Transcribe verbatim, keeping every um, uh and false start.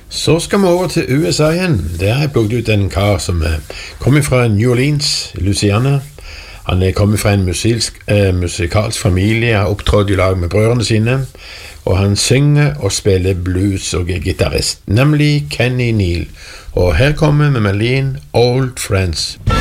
Så skal vi over til U S A igjen. Der har jeg plukket ut en kar som eh, kommer fra New Orleans, Louisiana. Han er kommet fra en musilsk, eh, musikalsk familie, har opptrådt i lag med brødrene sine, og han synger og spiller blues og er gitarrist, nemlig Kenny Neal. Og her kommer med melodien Old Friends.